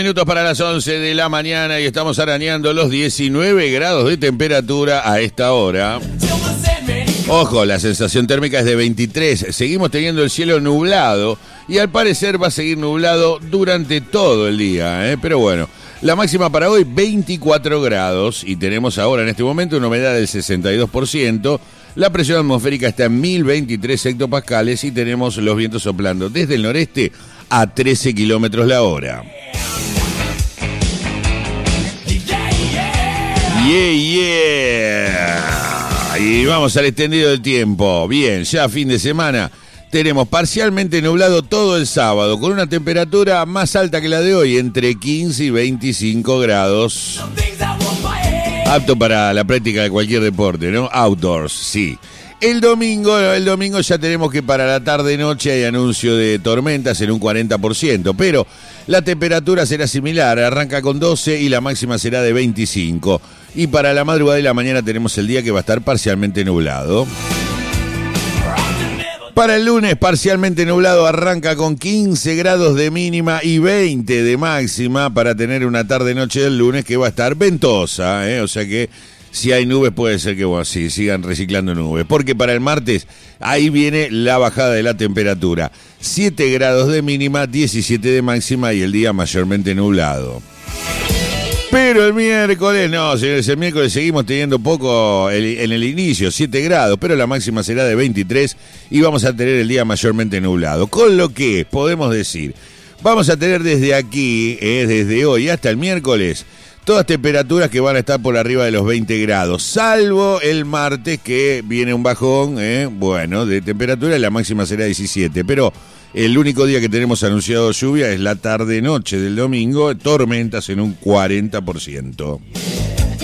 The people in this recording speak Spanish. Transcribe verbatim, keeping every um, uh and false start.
Minutos para las once de la mañana y estamos arañando los diecinueve grados de temperatura a esta hora. Ojo, la sensación térmica es de veintitrés. Seguimos teniendo el cielo nublado y al parecer va a seguir nublado durante todo el día, ¿eh? Pero bueno, la máxima para hoy veinticuatro grados y tenemos ahora en este momento una humedad del sesenta y dos por ciento. La presión atmosférica está en mil veintitrés hectopascales y tenemos los vientos soplando desde el noreste a trece kilómetros la hora. Yeah, yeah. Y vamos al extendido del tiempo. Bien, ya fin de semana tenemos parcialmente nublado todo el sábado, con una temperatura más alta que la de hoy, entre quince y veinticinco grados. Apto para la práctica de cualquier deporte, ¿no? Outdoors, sí. El domingo, el domingo ya tenemos que para la tarde-noche hay anuncio de tormentas en un cuarenta por ciento, pero la temperatura será similar, arranca con doce y la máxima será de veinticinco. Y para la madrugada y la mañana tenemos el día que va a estar parcialmente nublado. Para el lunes, parcialmente nublado, arranca con quince grados de mínima y veinte de máxima para tener una tarde-noche del lunes que va a estar ventosa, ¿eh? O sea que si hay nubes puede ser que bueno, sí, sigan reciclando nubes. Porque para el martes, ahí viene la bajada de la temperatura. siete grados de mínima, diecisiete de máxima y el día mayormente nublado. Pero el miércoles, no, señores, el miércoles seguimos teniendo poco el, en el inicio, siete grados, pero la máxima será de veintitrés y vamos a tener el día mayormente nublado. Con lo que podemos decir, vamos a tener desde aquí, eh, desde hoy hasta el miércoles, todas temperaturas que van a estar por arriba de los veinte grados, salvo el martes que viene un bajón, eh, bueno, de temperatura y la máxima será diecisiete, pero el único día que tenemos anunciado lluvia es la tarde-noche del domingo, tormentas en un cuarenta por ciento.